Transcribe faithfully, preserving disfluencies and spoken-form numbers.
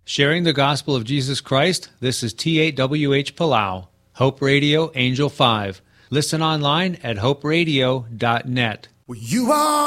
Sharing the gospel of Jesus Christ, this is T eight W H Palau, Hope Radio, Angel five. Listen online at hope radio dot net. Well, you are